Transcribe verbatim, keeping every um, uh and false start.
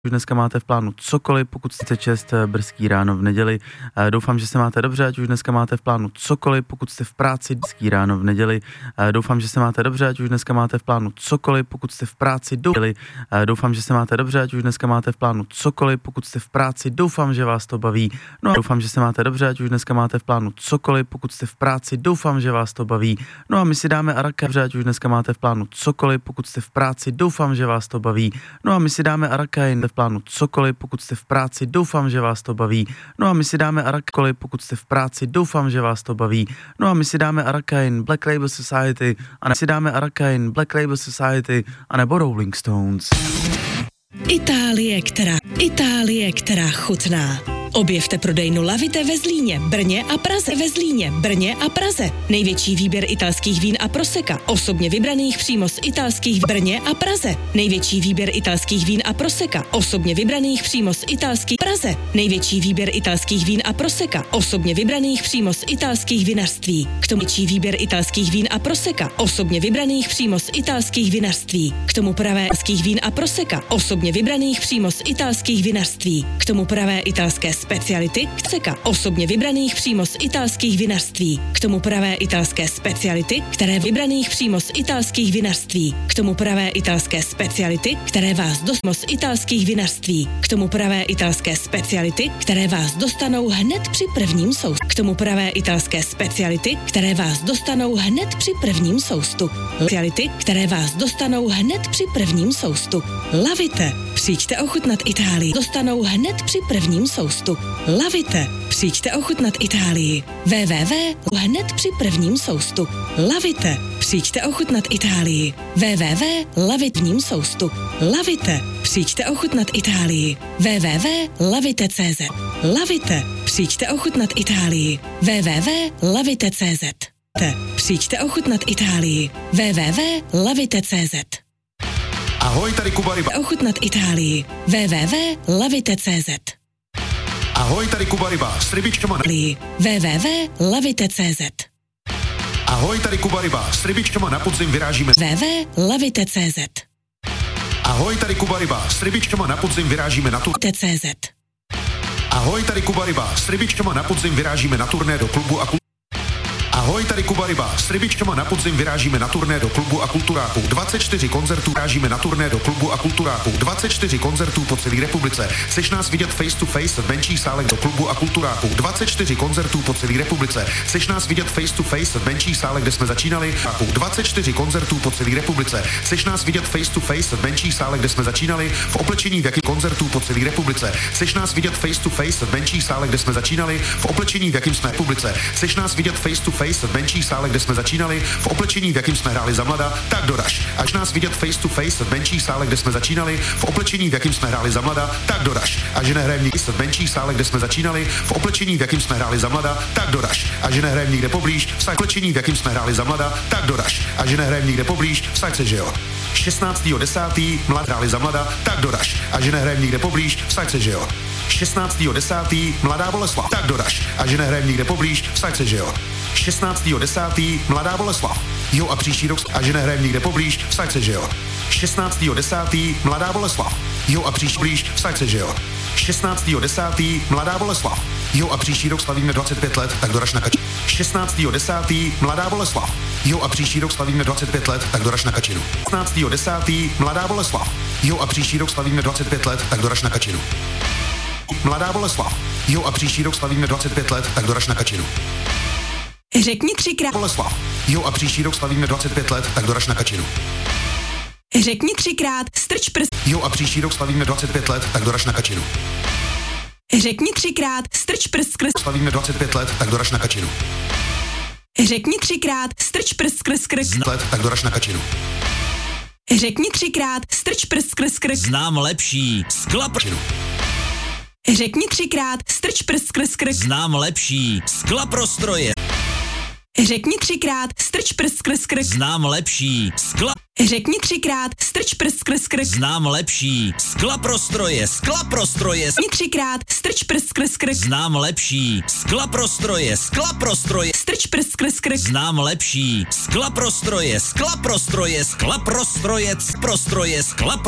Už dneska máte v plánu cokoliv, pokud jste šest brzký ráno v neděli. Doufám, že se máte dobře, ať už dneska máte v plánu cokoliv, pokud jste v práci brzký ráno v neděli. Doufám, že se máte dobře, ať už dneska máte v plánu cokoliv, pokud jste v práci do neděli. Doufám, že se máte dobře, ať už dneska máte v plánu cokoliv, pokud jste v práci. Doufám, že vás to baví. No a doufám, že se máte dobře, ať už dneska máte v plánu cokoliv, pokud jste v práci. Doufám, že vás to baví. No a my si dáme Araka, ať už dneska máte v plánu cokoliv, pokud jste v práci. Doufám, že vás to baví. No a my si dáme Arakain v plánu cokoliv, pokud jste v práci, doufám, že vás to baví. No a my si dáme Arakoliv, pokud jste v práci, doufám, že vás to baví. No a my si dáme Arakain, Black Label Society, a ne si dáme Arakain, Black Label Society, a nebo Rolling Stones. Itálie, která, Itálie, která chutná. Objevte prodejnu Lavite ve Zlíně, Brně a Praze. Ve Zlíně, Brně a Praze. Největší výběr italských vín a proseka, osobně vybraných přímo z italských v Brně a Praze. Největší výběr italských vín a proseka, osobně vybraných přímo z italských Praze. Největší výběr italských vín a proseka, osobně vybraných přímo z italských vinařství. K tomu větší výběr italských vín a proseka, osobně vybraných přímo z italských vinařství. K tomu pravé italských vín a proseka, osobně vybraných přímo z italských vinařství. K tomu pravé italské speciality Ceka, osobně vybraných přímo z italských vinařství. K tomu pravé italské speciality, které vybraných přímo z italských vinařství. K tomu pravé italské speciality, které vás dostanou z italských vinařství. K tomu pravé italské speciality, které vás dostanou hned při prvním soustu. K tomu pravé italské speciality, které vás dostanou hned při prvním soustu. Speciality, které vás dostanou hned při prvním soustu. Lavite, přijďte ochutnat Itálii. Dostanou hned při prvním soustu. Lavite, přijďte ochutnat Itálii. www. Hned při prvním soustu. Lavite, přijďte ochutnat Itálii. www. Lavitním soustu. Lavite, přijďte ochutnat Itálii. www. Lavite tečka cé zet. Lavite, přijďte ochutnat Itálii. www. Lavite tečka cé zet. Přijďte ochutnat Itálii. www. Lavite tečka cé zet. Ahoj, tady Kuba Ryba. Ochutnat Itálii. www. Lavite tečka cé zet. Ahoj, tady Kuba Ryba s rybičkama na... www. Lavite tečka cé zet. Ahoj, tady Kuba Ryba s rybičkama na podzim vyrážíme... www. Lavite tečka cé zet. Ahoj, tady Kuba Ryba s rybičkama na podzim vyrážíme na tu... .cz. Ahoj, tady Kuba Ryba s rybičkama na podzim vyrážíme na turné do klubu a... Ahoj, tady Kuba Ryba s rybičkama na podzim vyrážíme na turné do klubu a kulturáku. dvacet čtyři koncertů vyrážíme na turné do klubu a kulturáku. dvacet čtyři koncertů po celé republice. Chceš nás vidět face to face v menších sálech do klubu a kulturáku. dvacet čtyři koncertů po celé republice. Chceš nás vidět face to face v menších sálech, kde jsme začínali. dvacet čtyři koncertů po celé republice. Chceš nás vidět face to face v menších sálech, kde jsme začínali. V oblečení v jakým koncertů po celé republice. Chceš nás vidět face to face v menších sálech, kde jsme začínali. V oblečení v jakým jsme republice. Chceš nás vidět face to face v menších sálech, kde jsme začínali, v oblečení, v jakým jsme hráli za mlada, tak doraž. Až nás vidět face to face v menších sálech, kde jsme začínali, v oblečení, v jakým jsme hráli za mlada, tak doraž. A že nehrajeme nikdy v menších sálech, kde jsme začínali, v oblečení, v jakým jsme hráli za mlada, tak doraž. A že nehrajeme nikde poblíž, v oblečení, v jakým jsme hráli za mlada, tak doraž. A že nehrajeme nikde poblíž, vsaď se, že jo. šestnáctého desátého mlad hráli za mlada, tak doraž. A že nehrajeme nikde poblíž, vsaď se, že jo. šestnáctého desátého Mladá Boleslav, tak doraž. A že nehrajeme nikde poblíž, vsaď se, že jo. šestnáctého desátého Mladá Boleslav. Jo a příští rok, a že nehrajeme nikde poblíž, vsaď se, že jo. šestnáctého desátého Mladá Boleslav. Jo a příští blíž, vsaď se, že jo. šestnáctého desátého Mladá Boleslav. Jo a příští rok slavíme dvacet pět let, tak doraž na Kačinu. šestnáctého desátého Mladá Boleslav. Jo a příští rok slavíme dvacet pět let, tak doraž na Kačinu. šestnáctého desátého Mladá Boleslav. Jo a příští rok slavíme dvacet pět let, tak doraž na Kačinu. Mladá Boleslav. Jo a příští rok slavíme dvacet pět let, tak doraž na Kačinu. Řekni třikrát. Boleslav. Jo a příští rok slavíme dvacet pět let, tak doraž na Kačinu. Řekni třikrát. Strč prst. Jo a příští rok slavíme dvacet pět let, tak doraž na Kačinu. Řekni třikrát. Strč prst skrz. Slavíme dvacet pět let, tak doraž na Kačinu. Řekni třikrát. Strč prst skrz krk. Let, tak doraž na Kačinu. Řekni třikrát. Strč prst skrz krk. Znám lepší. Sklap. Řekni třikrát. Strč prst skrz krk. Znám lepší. Sklaprostroje. Řekni třikrát. Strč prst skrz krk. Znám lepší. Skla. Řekni třikrát. Strč prst skrz krk. Znám lepší. Sklaprostroje. Sklaprostroje. Řekni třikrát. Strč prst skrz krk. Znám lepší. Sklaprostroje. Sklaprostroje. Strč prst skrz krk. Znám lepší. Sklaprostroje. Sklaprostroje. Sklaprostroje. Prostroje. Sklapr.